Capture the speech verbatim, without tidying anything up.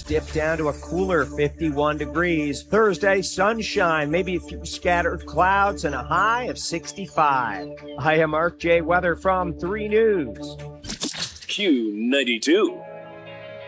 dip down to a cooler fifty-one degrees. Thursday, sunshine, maybe a few scattered clouds, and a high of sixty-five. I am Mark J. Weather from three News. Q ninety-two.